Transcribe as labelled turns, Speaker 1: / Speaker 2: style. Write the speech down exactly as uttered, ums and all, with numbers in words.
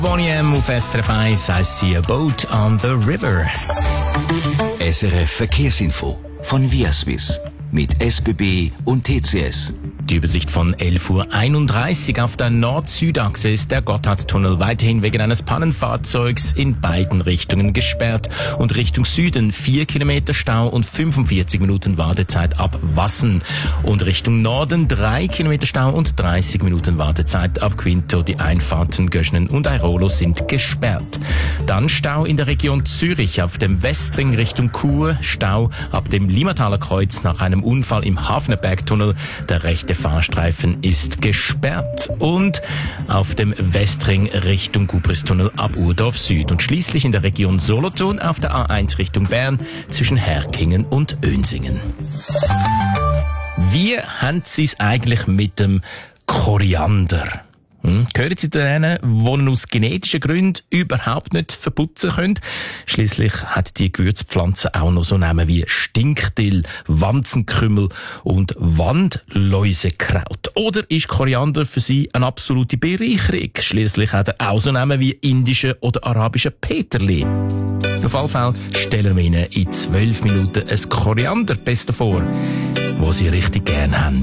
Speaker 1: Bonnie M auf S R F eins, I see a boat on the river.
Speaker 2: S R F Verkehrsinfo von Viaswiss mit S B B und T C S.
Speaker 1: Die Übersicht von elf Uhr einunddreißig auf der Nord-Süd-Achse ist der Gotthardtunnel weiterhin wegen eines Pannenfahrzeugs in beiden Richtungen gesperrt. Und Richtung Süden vier Kilometer Stau und fünfundvierzig Minuten Wartezeit ab Wassen. Und Richtung Norden drei Kilometer Stau und dreißig Minuten Wartezeit ab Quinto. Die Einfahrten Göschnen und Airolo sind gesperrt. Dann Stau in der Region Zürich auf dem Westring Richtung Chur. Stau ab dem Limmataler Kreuz nach einem Unfall im Hafnerbergtunnel. Der rechte Fahrstreifen ist gesperrt. Und auf dem Westring Richtung Gubristunnel ab Urdorf Süd. Und schließlich in der Region Solothurn auf der A eins Richtung Bern zwischen Herkingen und Önsingen. Wie haben Sie es eigentlich mit dem Koriander? Hm? Gehören Sie zu denen, die ihn aus genetischen Gründen überhaupt nicht verputzen können? Schliesslich hat die Gewürzpflanze auch noch so Namen wie Stinkdill, Wanzenkümmel und Wandläusekraut. Oder ist Koriander für Sie eine absolute Bereicherung? Schliesslich hat er auch so Namen wie indische oder arabische Peterli. Auf jeden Fall stellen wir Ihnen in zwölf Minuten ein Korianderpesto vor, das Sie richtig gerne haben.